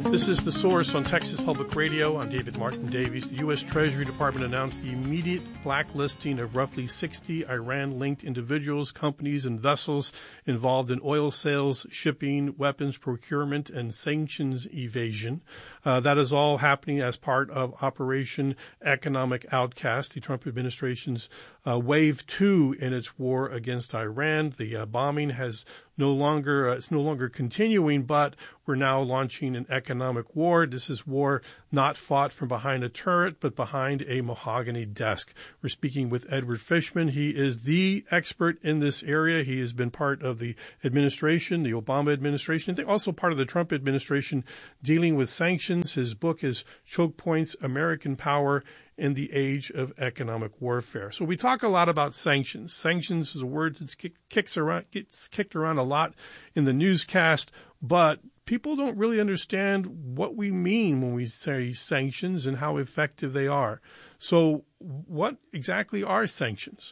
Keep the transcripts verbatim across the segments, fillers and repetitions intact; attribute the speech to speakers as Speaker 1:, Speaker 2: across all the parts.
Speaker 1: This is The Source on Texas Public Radio. I'm David Martin Davies. The U S. Treasury Department announced the immediate blacklisting of roughly sixty Iran-linked individuals, companies, and vessels involved in oil sales, shipping, weapons procurement, and sanctions evasion. Uh, that is all happening as part of Operation Economic Outcast, the Trump administration's uh, wave two in its war against Iran. The uh, bombing has no longer, uh, it's no longer continuing, but we're now launching an economic war. This is war not fought from behind a turret, but behind a mahogany desk. We're speaking with Edward Fishman. He is the expert in this area. He has been part of the administration, the Obama administration, I think also part of the Trump administration dealing with sanctions. His book is Choke Points, American Power in the Age of Economic Warfare. So we talk a lot about sanctions. Sanctions is a word that kick, kicks around, gets kicked around a lot in the newscast, but people don't really understand what we mean when we say sanctions and how effective they are. So what exactly are sanctions?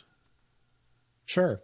Speaker 2: Sure.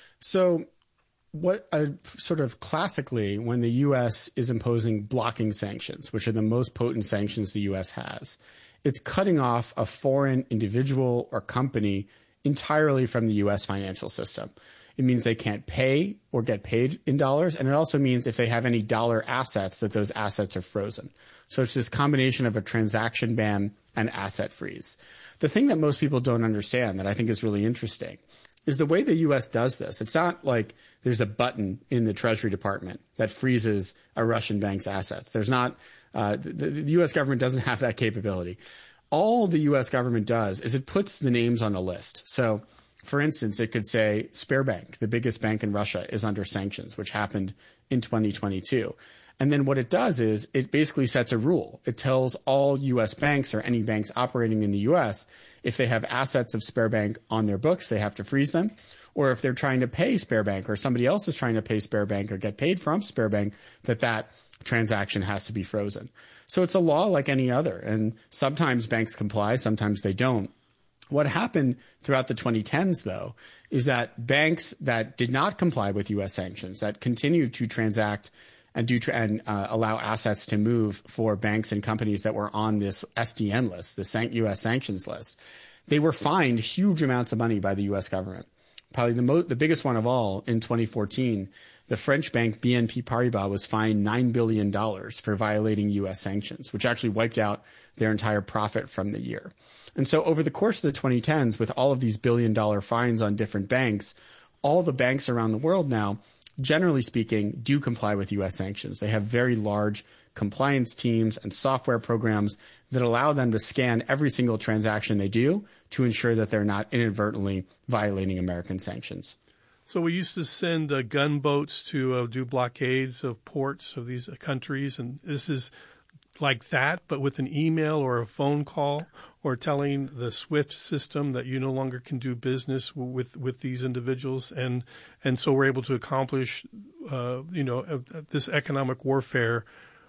Speaker 2: So what uh, sort of classically, when the U S is imposing blocking sanctions, which are the most potent sanctions the U S has, it's cutting off a foreign individual or company entirely from the U S financial system. It means they can't pay or get paid in dollars. And it also means if they have any dollar assets, that those assets are frozen. So it's this combination of a transaction ban and asset freeze. The thing that most people don't understand that I think is really interesting is the way the U S does this. It's not like there's a button in the Treasury Department that freezes a Russian bank's assets. There's not, uh, the, the U S government doesn't have that capability. All the U S government does is it puts the names on a list. So, for instance, it could say Sberbank, the biggest bank in Russia, is under sanctions, which happened in twenty twenty-two. And then what it does is it basically sets a rule. It tells all U S banks or any banks operating in the U S if they have assets of Sberbank on their books, they have to freeze them. Or if they're trying to pay Sberbank or somebody else is trying to pay Sberbank or get paid from Sberbank, that that transaction has to be frozen. So it's a law like any other. And sometimes banks comply, sometimes they don't. What happened throughout the twenty tens, though, is that banks that did not comply with U S sanctions, that continued to transact and do tra- and uh, allow assets to move for banks and companies that were on this S D N list, the san- U S sanctions list, they were fined huge amounts of money by the U S government. Probably the mo- the biggest one of all in twenty fourteen, the French bank B N P Paribas was fined nine billion dollars for violating U S sanctions, which actually wiped out their entire profit from the year. And so over the course of the twenty tens, with all of these billion dollar fines on different banks, all the banks around the world now, generally speaking, do comply with U S sanctions. They have very large compliance teams and software programs that allow them to scan every single transaction they do to ensure that they're not inadvertently violating American sanctions.
Speaker 1: So we used to send uh, gunboats to uh, do blockades of ports of these uh, countries, and this is like that, but with an email or a phone call, or telling the SWIFT system that you no longer can do business with with these individuals, and and so we're able to accomplish, uh, you know, uh, this economic warfare,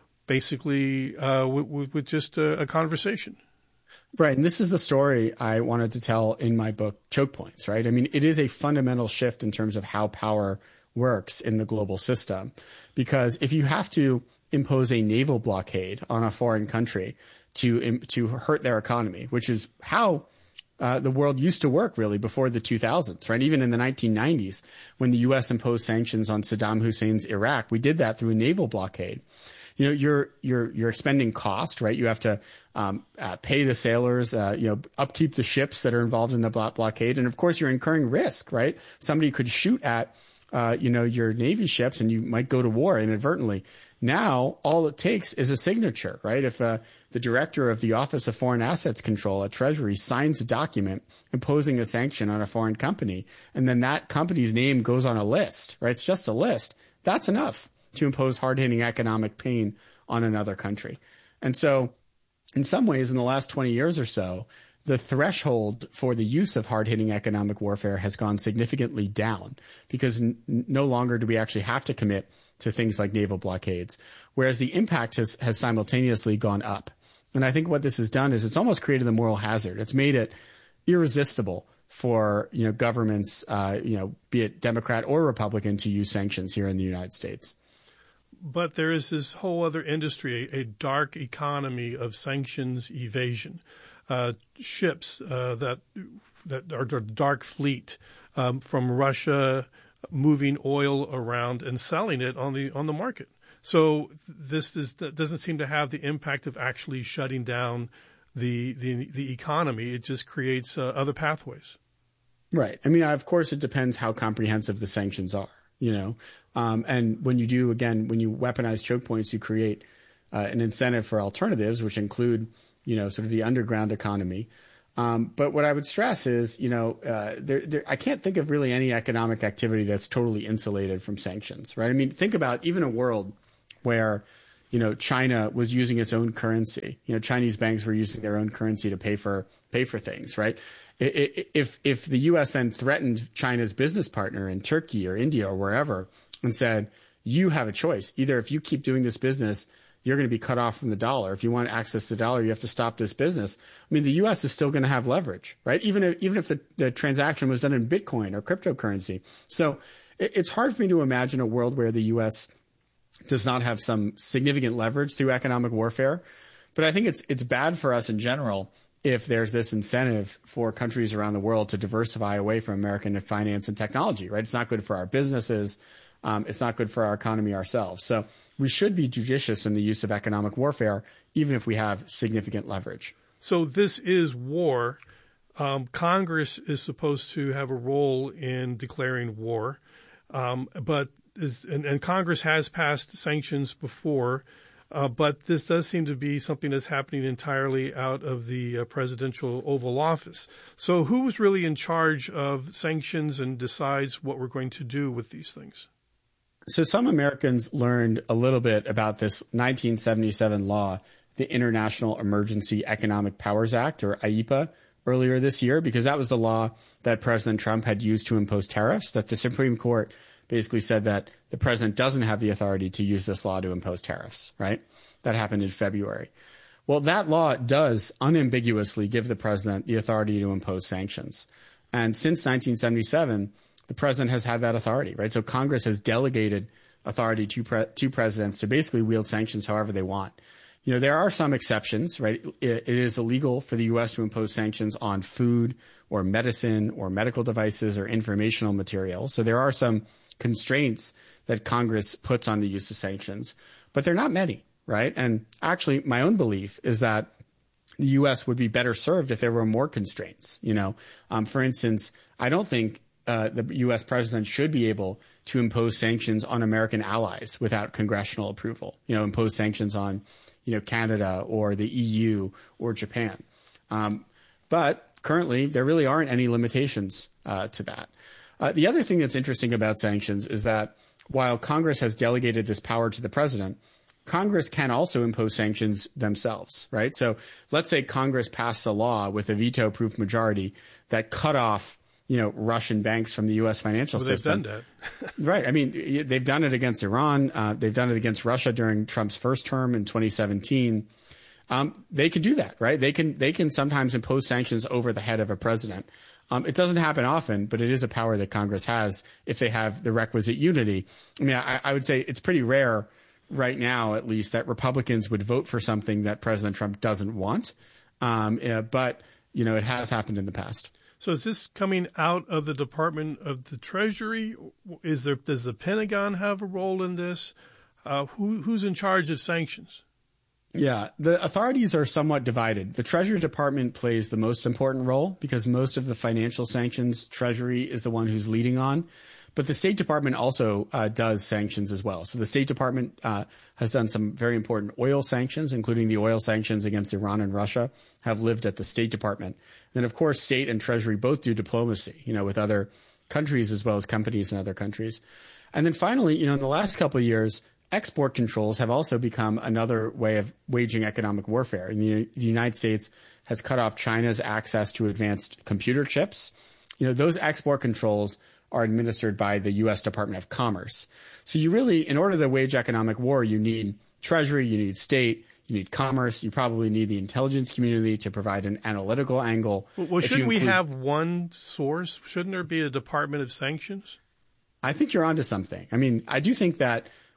Speaker 1: basically uh, with, with just a, a conversation.
Speaker 2: Right, and this is the story I wanted to tell in my book, Choke Points. Right, I mean, it is a fundamental shift in terms of how power works in the global system, because if you have to impose a naval blockade on a foreign country to to hurt their economy, which is how uh, the world used to work really before the two thousands, right? Even in the nineteen nineties, when the U S imposed sanctions on Saddam Hussein's Iraq, we did that through a naval blockade. You know, you're you're you're expending cost, right? You have to um, uh, pay the sailors, uh, you know, upkeep the ships that are involved in the blockade, and of course, you're incurring risk, right? Somebody could shoot at uh, you know your Navy ships, and you might go to war inadvertently. Now, all it takes is a signature, right? If uh, the director of the Office of Foreign Assets Control at Treasury signs a document imposing a sanction on a foreign company, and then that company's name goes on a list, right? It's just a list. That's enough to impose hard-hitting economic pain on another country. And so, in some ways, in the last twenty years or so, the threshold for the use of hard-hitting economic warfare has gone significantly down, because n- no longer do we actually have to commit to things like naval blockades, whereas the impact has, has simultaneously gone up. And I think what this has done is it's almost created a moral hazard. It's made it irresistible for, you know, governments, uh, you know, be it Democrat or Republican, to use sanctions here in the United States.
Speaker 1: but there is this whole other industry, a, a dark economy of sanctions evasion. Uh, ships uh, that that are the dark fleet um, from Russia moving oil around and selling it on the on the market. So this is, doesn't seem to have the impact of actually shutting down the the, the economy. It just creates uh, other pathways.
Speaker 2: Right. I mean, of course, it depends how comprehensive the sanctions are. You know, um, and when you do, again, when you weaponize choke points, you create uh, an incentive for alternatives, which include, you know, sort of the underground economy. Um, but what I would stress is, you know, uh, there, there, I can't think of really any economic activity that's totally insulated from sanctions, right? I mean, think about even a world where, you know, China was using its own currency. You know, Chinese banks were using their own currency to pay for pay for things, right? If if the U S then threatened China's business partner in Turkey or India or wherever and said, you have a choice. Either if you keep doing this business, you're going to be cut off from the dollar. If you want access to the dollar, you have to stop this business. I mean, the U S is still going to have leverage, right? Even if, even if the, the transaction was done in Bitcoin or cryptocurrency. So it, it's hard for me to imagine a world where the U S does not have some significant leverage through economic warfare. But I think it's it's bad for us in general if there's this incentive for countries around the world to diversify away from American finance and technology, right? It's not good for our businesses. Um, it's not good for our economy ourselves. So we should be judicious in the use of economic warfare, even if we have significant leverage.
Speaker 1: So this is war. Um, Congress is supposed to have a role in declaring war, um, but is, and, and Congress has passed sanctions before. Uh, but this does seem to be something that's happening entirely out of the uh, presidential Oval Office. So who's really in charge of sanctions and decides what we're going to do with these things?
Speaker 2: So some Americans learned a little bit about this nineteen seventy-seven law, the International Emergency Economic Powers Act, or I E P A, earlier this year, because that was the law that President Trump had used to impose tariffs, that the Supreme Court basically said that the president doesn't have the authority to use this law to impose tariffs, right? That happened in February. Well, that law does unambiguously give the president the authority to impose sanctions. And since nineteen seventy-seven, the president has had that authority, right? So Congress has delegated authority to pre- to presidents to basically wield sanctions however they want. You know, there are some exceptions, right? It, it is illegal for the U S to impose sanctions on food or medicine or medical devices or informational materials. So there are some constraints that Congress puts on the use of sanctions, but they're not many, right? And actually, my own belief is that the U S would be better served if there were more constraints. You know, um, for instance, I don't think uh, the U S president should be able to impose sanctions on American allies without congressional approval. You know, impose sanctions on, you know, Canada or the E U or Japan. Um, but currently, there really aren't any limitations uh, to that. Uh, the other thing that's interesting about sanctions is that while Congress has delegated this power to the president, Congress can also impose sanctions themselves, right? So let's say Congress passed a law with a veto-proof majority that cut off, you know, Russian banks from the U S financial
Speaker 1: well,
Speaker 2: system.
Speaker 1: They've done that.
Speaker 2: Right. I mean, they've done it against Iran. Uh, they've done it against Russia during Trump's first term in twenty seventeen. Um, they can do that, right? They can they can sometimes impose sanctions over the head of a president. Um, it doesn't happen often, but it is a power that Congress has if they have the requisite unity. I mean, I, I would say it's pretty rare right now, at least, that Republicans would vote for something that President Trump doesn't want. Um, yeah, but, you know, it has happened in the past.
Speaker 1: So is this coming out of the Department of the Treasury? Is there, does the Pentagon have a role in this? Uh, who, who's in charge of sanctions?
Speaker 2: Yeah, the authorities are somewhat divided. The Treasury Department plays the most important role because most of the financial sanctions, Treasury is the one who's leading on. But the State Department also uh, does sanctions as well. So the State Department uh, has done some very important oil sanctions, including the oil sanctions against Iran and Russia, have lived at the State Department. Then, of course, State and Treasury both do diplomacy, you know, with other countries as well as companies in other countries. And then finally, you know, in the last couple of years, export controls have also become another way of waging economic warfare. And the, the United States has cut off China's access to advanced computer chips. You know, those export controls are administered by the U S Department of Commerce. So you really, in order to wage economic war, you need Treasury, you need state, you need commerce, you probably need the intelligence community to provide an analytical angle.
Speaker 1: Well, well shouldn't include, we have one source? Shouldn't there be a Department of Sanctions?
Speaker 2: I think you're onto something. I mean, I do think that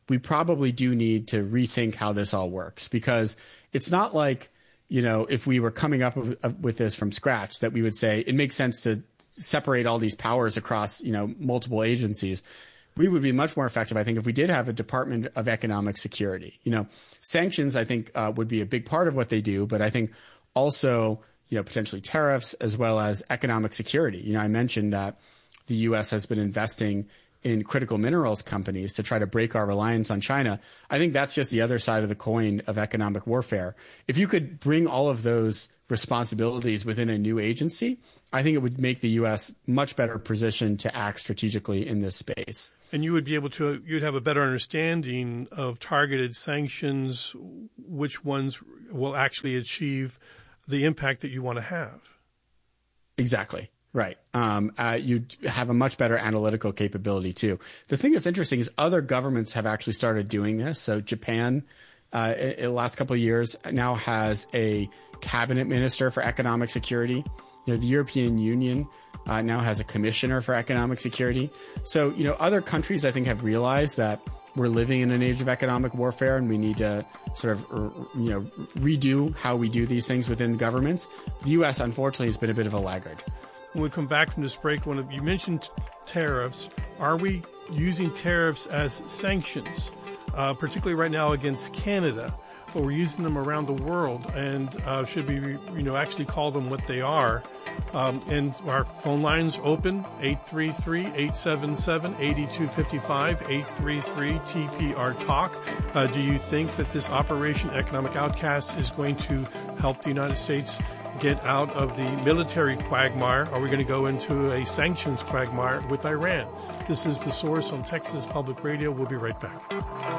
Speaker 2: we probably do need to rethink how this all works, because it's not like, you know, if we were coming up with, uh, with this from scratch, that we would say it makes sense to separate all these powers across, you know, multiple agencies. We would be much more effective, I think, if we did have a Department of Economic Security. You know, sanctions, I think, uh, would be a big part of what they do, but I think also, you know, potentially tariffs as well as economic security. You know, I mentioned that the U S has been investing in critical minerals companies to try to break our reliance on China. I think that's just the other side of the coin of economic warfare. If you could bring all of those responsibilities within a new agency, I think it would make the U S much better positioned to act strategically in this space.
Speaker 1: And you would be able to, you'd have a better understanding of targeted sanctions, which ones will actually achieve the impact that you want to have.
Speaker 2: Exactly. Right. Um, uh, you have a much better analytical capability too. The thing that's interesting is other governments have actually started doing this. So Japan, uh, in, in the last couple of years now has a cabinet minister for economic security. You know, the European Union uh, now has a commissioner for economic security. So, you know, other countries, I think, have realized that we're living in an age of economic warfare and we need to sort of, you know, redo how we do these things within the governments. The U S, unfortunately, has been a bit of a laggard.
Speaker 1: When we come back from this break, one of you mentioned tariffs. Are we using tariffs as sanctions, uh, particularly right now against Canada, but we're using them around the world? And uh, should we, you know, actually call them what they are? Um, and our phone lines open, eight three three, eight seven seven, eight two five five, eight three three T P R Talk. Uh, do you think that this Operation Economic Outcast is going to help the United States get out of the military quagmire? Are we going to go into a sanctions quagmire with Iran? This is The Source on Texas Public Radio. We'll be right back.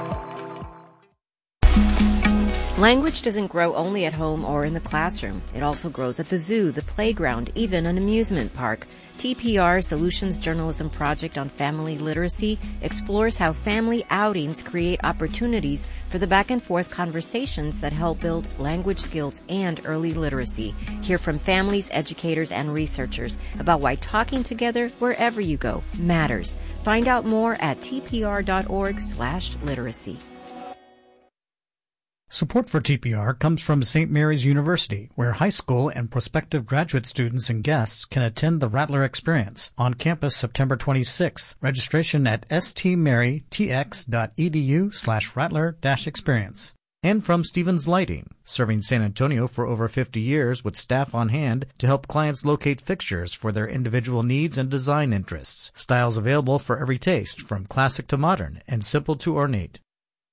Speaker 3: Language doesn't grow only at home or in the classroom. It also grows at the zoo, the playground, even an amusement park. T P R Solutions Journalism Project on Family Literacy explores how family outings create opportunities for the back-and-forth conversations that help build language skills and early literacy. Hear from families, educators, and researchers about why talking together wherever you go matters. Find out more at tpr.org slash literacy.
Speaker 4: Support for T P R comes from Saint Mary's University, where high school and prospective graduate students and guests can attend the Rattler Experience on campus September twenty-sixth. Registration at stmarytx.edu slash rattler dash experience. And from Stevens Lighting, serving San Antonio for over fifty years with staff on hand to help clients locate fixtures for their individual needs and design interests. Styles available for every taste, from classic to modern and simple to ornate.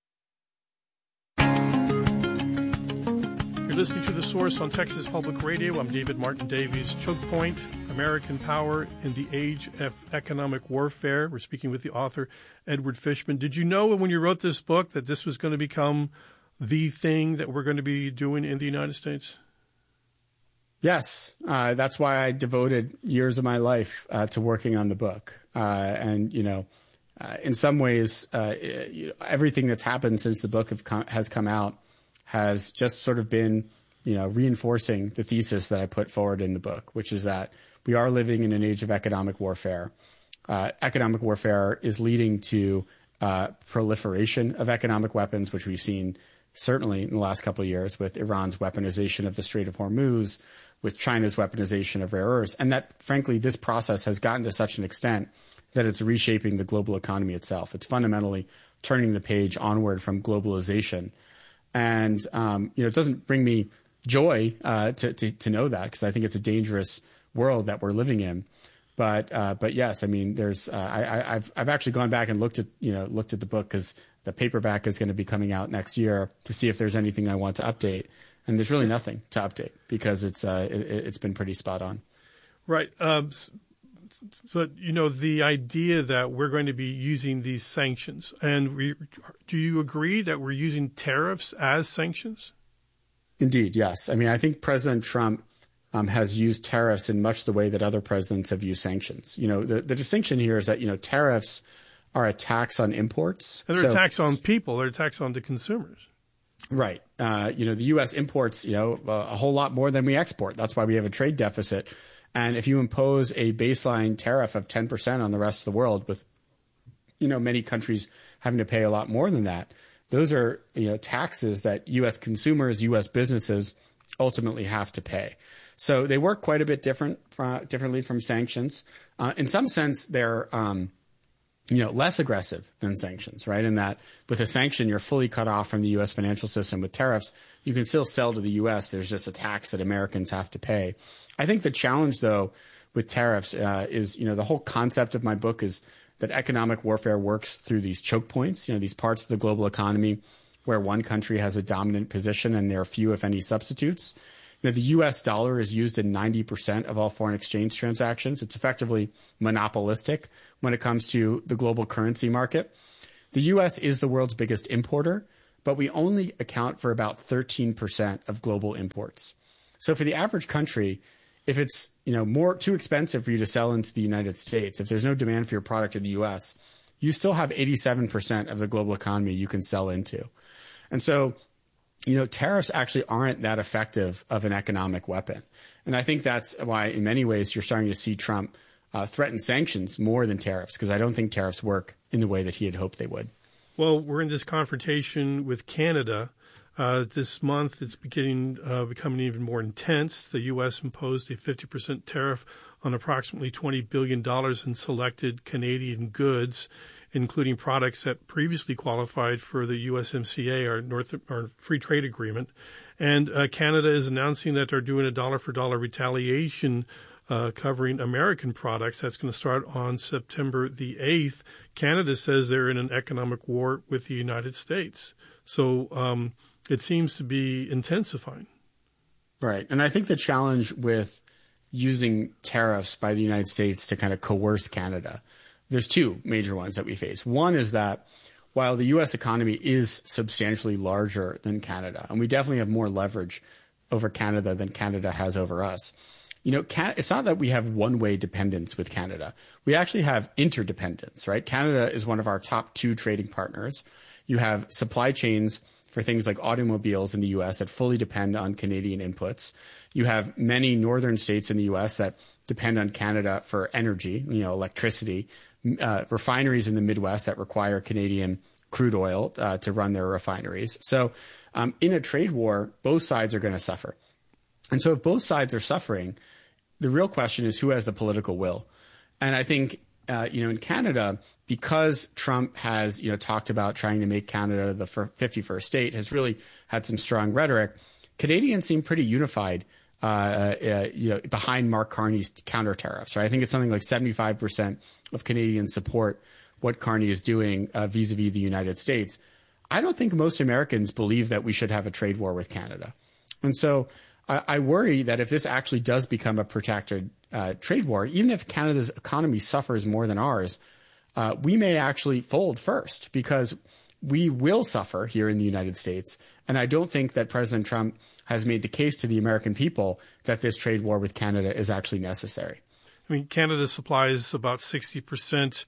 Speaker 1: Listening to The Source on Texas Public Radio. I'm David Martin Davies. Choke Point, American Power in the Age of Economic Warfare. We're speaking with the author, Edward Fishman. Did you know when you wrote this book that this was going to become the thing that we're going to be doing in the United States?
Speaker 2: Yes. Uh, that's why I devoted years of my life uh, to working on the book. Uh, and, you know, uh, in some ways, uh, you know, everything that's happened since the book have come, has come out has just sort of been, you know, reinforcing the thesis that I put forward in the book, which is that we are living in an age of economic warfare. Uh, economic warfare is leading to uh, proliferation of economic weapons, which we've seen certainly in the last couple of years with Iran's weaponization of the Strait of Hormuz, with China's weaponization of rare earths. And that, frankly, this process has gotten to such an extent that it's reshaping the global economy itself. It's fundamentally turning the page onward from globalization. And, um, you know, it doesn't bring me joy uh, to, to to know that, because I think it's a dangerous world that we're living in. But uh, but yes, I mean, there's uh, I, I've I've actually gone back and looked at you know looked at the book, because the paperback is going to be coming out next year, to see if there's anything I want to update. And there's really nothing to update, because it's uh, it, it's been pretty spot on.
Speaker 1: Right. Um, but, you know, the idea that we're going to be using these sanctions, and we, do you agree that we're using tariffs as sanctions?
Speaker 2: Indeed, yes. I mean, I think President Trump um, has used tariffs in much the way that other presidents have used sanctions. You know, the, the distinction here is that, you know, tariffs are a tax on imports.
Speaker 1: And they're
Speaker 2: so,
Speaker 1: a tax on people. They're a tax on the consumers.
Speaker 2: Right. Uh, you know, the U S imports, you know, a whole lot more than we export. That's why we have a trade deficit. And if you impose a baseline tariff of ten percent on the rest of the world with you know, many countries having to pay a lot more than that. Those are, you know, taxes that U S consumers, U S businesses ultimately have to pay. So they work quite a bit different, uh, differently from sanctions. Uh, in some sense, they're, um, you know, less aggressive than sanctions, right? In that with a sanction, you're fully cut off from the U S financial system. With tariffs, you can still sell to the U S. There's just a tax that Americans have to pay. I think the challenge, though, with tariffs uh, is, you know, the whole concept of my book is that economic warfare works through these choke points, you know, these parts of the global economy where one country has a dominant position and there are few, if any, substitutes. You know, the U S dollar is used in ninety percent of all foreign exchange transactions. It's effectively monopolistic when it comes to the global currency market. The U S is the world's biggest importer, but we only account for about thirteen percent of global imports. So for the average country, if it's, you know, more too expensive for you to sell into the United States, if there's no demand for your product in the U S, you still have eighty-seven percent of the global economy you can sell into. And so, you know, tariffs actually aren't that effective of an economic weapon. And I think that's why in many ways you're starting to see Trump uh, threaten sanctions more than tariffs, because I don't think tariffs work in the way that he had hoped they would.
Speaker 1: Well, we're in this confrontation with Canada. Uh, this month, it's beginning, uh, becoming even more intense. The U S imposed a fifty percent tariff on approximately twenty billion dollars in selected Canadian goods, including products that previously qualified for the U S M C A, our North, our free trade agreement. And uh, Canada is announcing that they're doing a dollar-for-dollar retaliation uh, covering American products. That's going to start on September the eighth. Canada says they're in an economic war with the United States. So um, it seems to be intensifying.
Speaker 2: Right. And I think the challenge with using tariffs by the United States to kind of coerce Canada, there's two major ones that we face. One is that while the U S economy is substantially larger than Canada, and we definitely have more leverage over Canada than Canada has over us, you know, it's not that we have one-way dependence with Canada. We actually have interdependence, right? Canada is one of our top two trading partners. You have supply chains for things like automobiles in the U S that fully depend on Canadian inputs. You have many northern states in the U S that depend on Canada for energy, you know, electricity, uh, refineries in the Midwest that require Canadian crude oil uh, to run their refineries. So um, in a trade war, both sides are going to suffer. And so if both sides are suffering, the real question is who has the political will. And I think, uh, you know, in Canada, because Trump has, you know, talked about trying to make Canada the fifty-first state, has really had some strong rhetoric, Canadians seem pretty unified, uh, uh, you know, behind Mark Carney's counter tariffs, right? I think it's something like seventy-five percent of Canadians support what Carney is doing uh, vis-a-vis the United States. I don't think most Americans believe that we should have a trade war with Canada. And so I, I worry that if this actually does become a protracted uh, trade war, even if Canada's economy suffers more than ours, Uh, we may actually fold first because we will suffer here in the United States. And I don't think that President Trump has made the case to the American people that this trade war with Canada is actually necessary.
Speaker 1: I mean, Canada supplies about sixty percent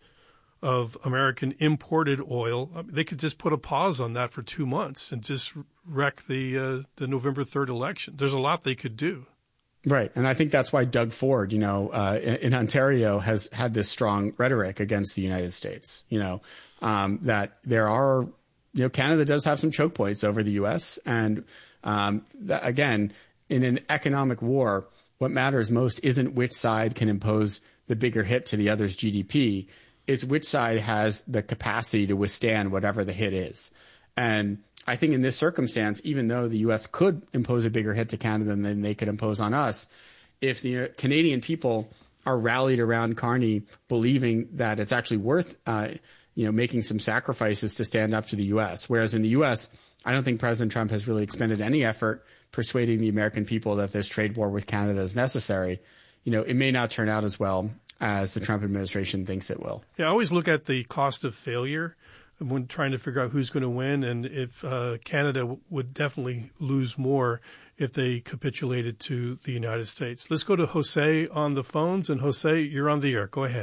Speaker 1: of American imported oil. I mean, they could just put a pause on that for two months and just wreck the uh, the November third election. There's a lot they could do.
Speaker 2: Right. And I think that's why Doug Ford, you know, uh, in, in Ontario has had this strong rhetoric against the United States, you know, um, that there are, you know, Canada does have some choke points over the U S. And um, that, again, in an economic war, what matters most isn't which side can impose the bigger hit to the other's G D P. It's which side has the capacity to withstand whatever the hit is. And I think in this circumstance, even though the U S could impose a bigger hit to Canada than they could impose on us, if the Canadian people are rallied around Carney, believing that it's actually worth, uh, you know, making some sacrifices to stand up to the U S. Whereas in the U S, I don't think President Trump has really expended any effort persuading the American people that this trade war with Canada is necessary. You know, it may not turn out as well as the Trump administration thinks it will.
Speaker 1: Yeah, I always look at the cost of failure when trying to figure out who's going to win, and if uh, Canada w- would definitely lose more if they capitulated to the United States. Let's go to Jose on the phones, and Jose, you're on the air. Go ahead.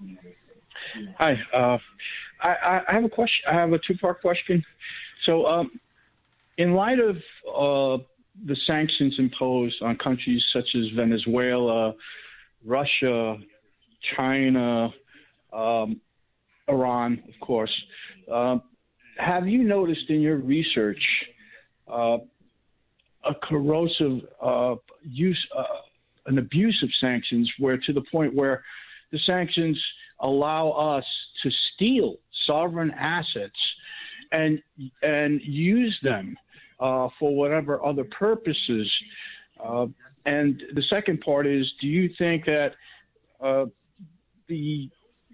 Speaker 5: Hi, uh, I, I have a question. I have a two-part question. So, um, in light of uh, the sanctions imposed on countries such as Venezuela, Russia, China, um, Iran, of course. Uh, have you noticed in your research uh, a corrosive uh, use, uh, an abuse of sanctions, where to the point where the sanctions allow us to steal sovereign assets and and use them uh, for whatever other purposes? Uh, and the second part is, do you think that uh, the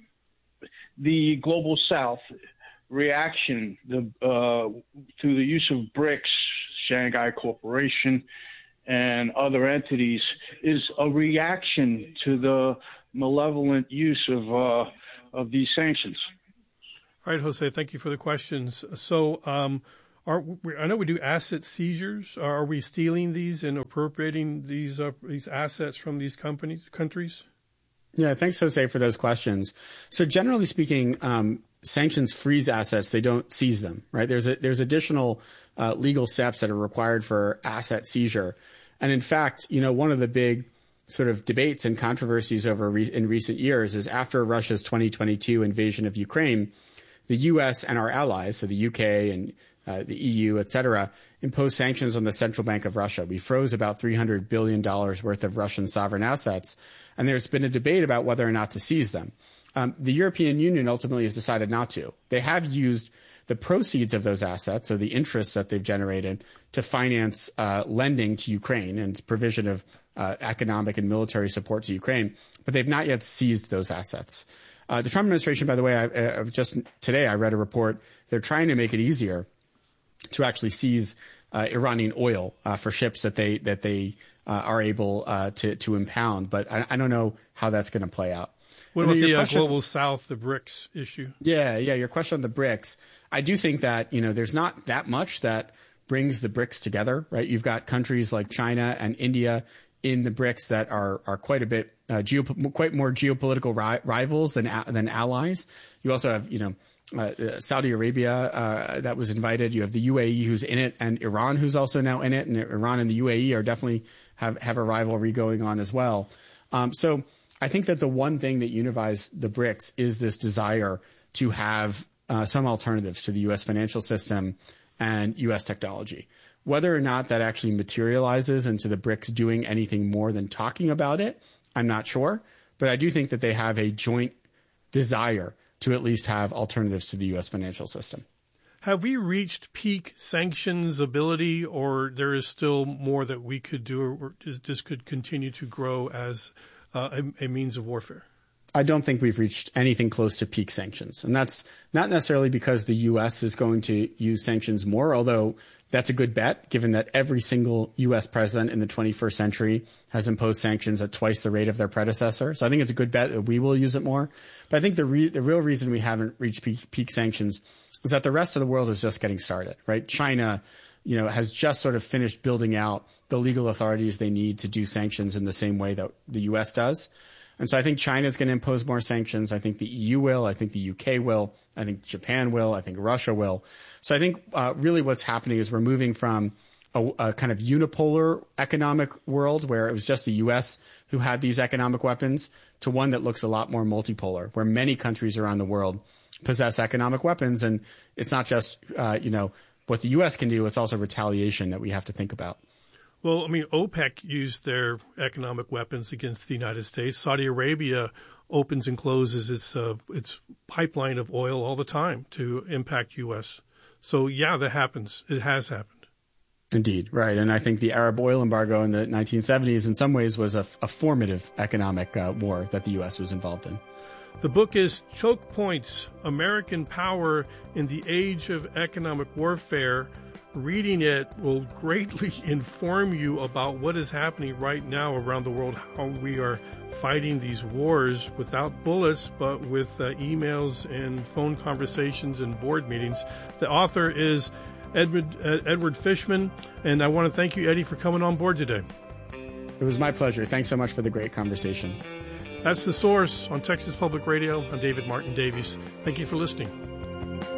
Speaker 5: the global South reaction the, uh, to the use of BRICS, Shanghai Corporation, and other entities is a reaction to the malevolent use of uh, of these sanctions?
Speaker 1: All right, Jose, thank you for the questions. So um, are we, I know we do asset seizures. Are we stealing these and appropriating these uh, these assets from these companies, countries?
Speaker 2: Yeah, thanks, Jose, for those questions. So generally speaking, um, sanctions freeze assets. They don't seize them, right? There's a, there's additional uh, legal steps that are required for asset seizure. And in fact, you know, one of the big sort of debates and controversies over re- in recent years is after Russia's twenty twenty-two invasion of Ukraine, the U S and our allies, so the U K and uh, the E U, et cetera, imposed sanctions on the Central Bank of Russia. We froze about three hundred billion dollars worth of Russian sovereign assets. And there's been a debate about whether or not to seize them. Um, the European Union ultimately has decided not to. They have used the proceeds of those assets, so the interest that they've generated, to finance uh, lending to Ukraine and provision of uh, economic and military support to Ukraine, but they've not yet seized those assets. Uh, the Trump administration, by the way, I, I, just today I read a report. They're trying to make it easier to actually seize uh, Iranian oil uh, for ships that they that they uh, are able uh, to to impound. But I, I don't know how that's going to play out.
Speaker 1: What about the uh, global South, the BRICS issue?
Speaker 2: Yeah, yeah. Your question on the BRICS. I do think that, you know, there's not that much that brings the BRICS together, right? You've got countries like China and India in the BRICS that are are quite a bit uh, geo, quite more geopolitical ri- rivals than than allies. You also have, you know, uh, Saudi Arabia uh, that was invited. You have the U A E who's in it, and Iran who's also now in it. And Iran and the U A E are definitely have have a rivalry going on as well. Um, so I think that the one thing that unifies the BRICS is this desire to have uh, some alternatives to the U S financial system and U S technology. Whether or not that actually materializes into the BRICS doing anything more than talking about it, I'm not sure. But I do think that they have a joint desire to at least have alternatives to the U S financial system.
Speaker 1: Have we reached peak sanctions ability, or there is still more that we could do, or this could continue to grow as uh, a, a means of warfare?
Speaker 2: I don't think we've reached anything close to peak sanctions. And that's not necessarily because the U S is going to use sanctions more, although that's a good bet, given that every single U S president in the twenty-first century has imposed sanctions at twice the rate of their predecessor. So I think it's a good bet that we will use it more. But I think the re- the real reason we haven't reached peak, peak sanctions is that the rest of the world is just getting started, right? China, you know, has just sort of finished building out the legal authorities they need to do sanctions in the same way that the U S does. And so I think China is going to impose more sanctions. I think the E U will. I think the U K will. I think Japan will. I think Russia will. So I think uh, really what's happening is we're moving from a, a kind of unipolar economic world where it was just the U S who had these economic weapons to one that looks a lot more multipolar, where many countries around the world possess economic weapons. And it's not just, uh, you know, what the U S can do. It's also retaliation that we have to think about.
Speaker 1: Well, I mean, OPEC used their economic weapons against the United States. Saudi Arabia opens and closes its uh, its pipeline of oil all the time to impact U S. So, yeah, that happens. It has happened.
Speaker 2: Indeed, right. And I think the Arab oil embargo in the nineteen seventies in some ways was a, a formative economic uh, war that the U S was involved in.
Speaker 1: The book is Choke Points, American Power in the Age of Economic Warfare. Reading it will greatly inform you about what is happening right now around the world, how we are fighting these wars without bullets, but with uh, emails and phone conversations and board meetings. The author is Edward, uh, Edward Fishman, and I want to thank you, Eddie, for coming on board today.
Speaker 2: It was my pleasure. Thanks so much for the great conversation.
Speaker 1: That's The Source on Texas Public Radio. I'm David Martin Davies. Thank you for listening.